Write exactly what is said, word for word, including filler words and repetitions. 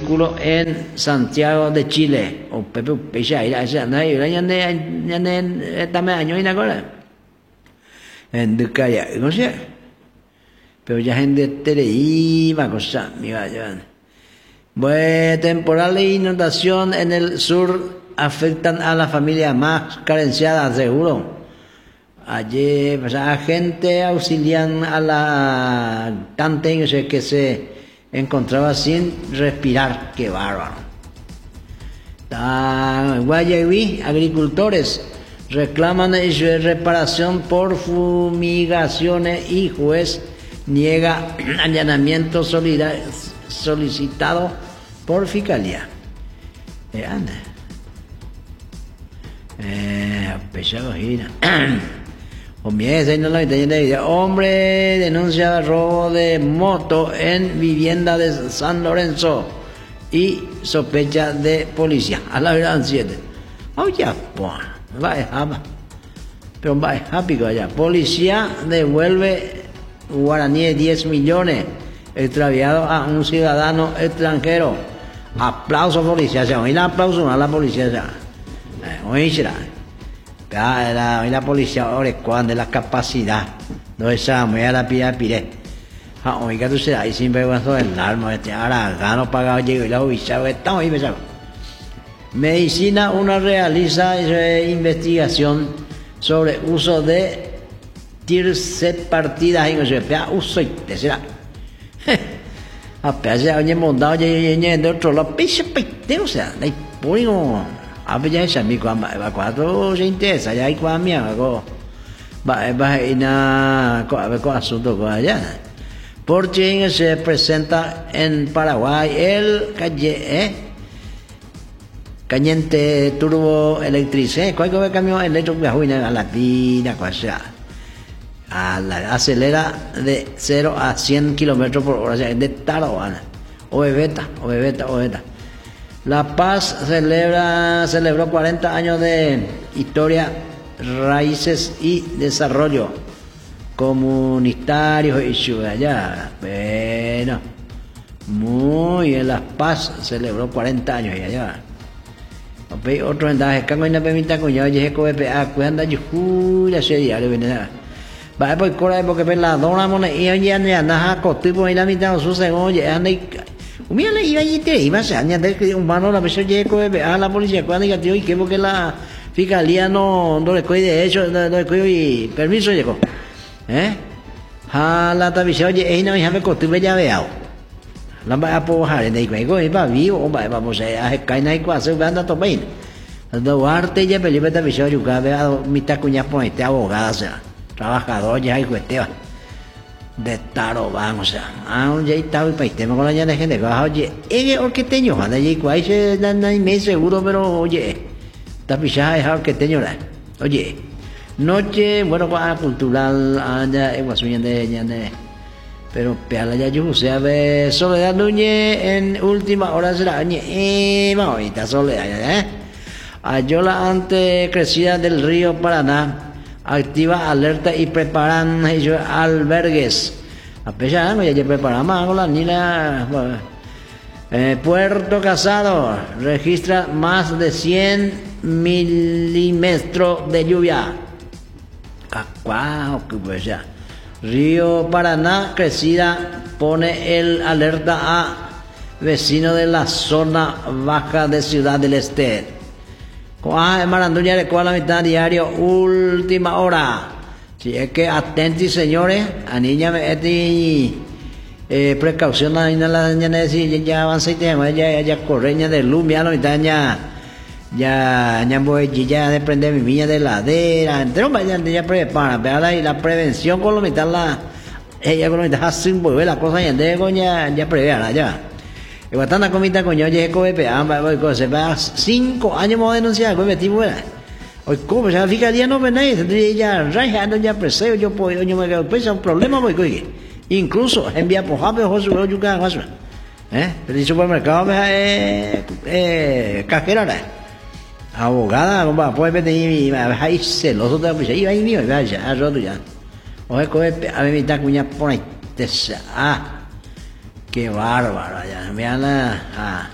vehículo en Santiago de Chile. O Pepe Pecha, ira, esa, no hay, ya ne, ya ne, esta me año y una cosa. En Ducaya, no sé. Pero ya gente te iba cosa, mira, ya. Bueno, temporal de inundación en el sur afectan a las familias más carenciadas, seguro. Allí, pues, agentes auxilian a la cante que se encontraba sin respirar. ¡Qué bárbaro! En Guayaquil, agricultores reclaman reparación por fumigaciones y juez niega allanamiento solicitado por Fiscalía. Eh, anda. Eh, pesado gira. Hombre denuncia robo de moto en vivienda de San Lorenzo y sospecha de policía. A la verdad, siete. Oye, pues, va a pero va a allá. Policía devuelve guaraní diez millones extraviados a un ciudadano extranjero. Aplauso policía, se oye aplauso a la policía ya. Oye, será. La, la policía ahora cuando la capacidad no esa muy a la pía pire ah oiga tú será y siempre vas a el arma este ahora gano pagado llego y la ubicado está ahí pesado. Medicina una realiza investigación sobre uso de tirzepatida y no se pega uso y te será a pesar de montado y de otro lado piche pite o sea hay puro a ver ya esa mi cuando va cuatro se interesa ya hay cuando mía go va va ina co a ver con asunto con allá porque se presenta en Paraguay el calle eh caliente turbo electrice cuál que camión eléctrico a la pina cosa a la acelera de cero a cien kilómetros por hora o sea de Tarawana o bebeta o bebeta o bebeta. La Paz celebra, celebró cuarenta años de historia, raíces y desarrollo comunitario y ciudadano. Bueno, muy bien, La Paz celebró cuarenta años y allá. Otro mensaje, cango ina permita cuñado, y eco B P A, cuando yo jura ese diario, viene nada. Va por cora porque per la dona mona y ya ya nada cotipo y la mitad su segundo ya anda mira le iba y te iba a añadir que un mano la persona llegó a la policía cuando diga tío y que porque la fiscalía no no le cuide hecho no le cuide y permiso llegó eh a la televisión oye no ya me cotipo ya veo la va a poner en el juego y va vivo o va vamos a caer en el cuarto anda todo bien Duarte ya película televisión yo cada vez mitad cuña pues este abogado o sea trabajador ya hay cuestión de taro vamos a ah un ya está y paitemos con la llana gente que oye es orqueteño anda allí cuál se dan me seguro pero oye está pisada es orqueteño la oye noche bueno para cultural allá en Guasuña de llane pero peala ya yo se ve Soledad Núñez en última hora será eh vamos ahorita Soledad eh Ayola ante crecida del río Paraná activa alerta y preparan ellos albergues. A pesar de que ya preparamos la nila eh, Puerto Casado registra más de cien milímetros de lluvia. Wow, qué pues ya. Río Paraná crecida pone el alerta a vecinos de la zona baja de Ciudad del Este. Ah, Maranduña de cuál la mitad diario, última hora. Si es que atentos señores, a niña me eti eh, precaución a niña la niña necesita ya avanza y tema ya ya correña de lumia no mitad ya ya ya voy ya de prender mi viña de ladera, entero vaya ya prepara, pero la la prevención con lo mitad la ella con lo mitad sin volver la cosa ya de coña ya prevea ya. Y bastante comida coño oye co B P A va se va cinco años más denunciar con tipo era hoy como ya fiscalía no ven ahí ya rajando ya preseo yo puedo yo me quedo pues un problema voy coge incluso envía por Javier José yo cada cosa eh pero el supermercado me eh eh cajera abogada va puede pedir ahí celoso de pues ahí ahí mío ya a rodo ya oye co B P A me está cuña por ahí ah qué bárbaro ya, vean la, ah,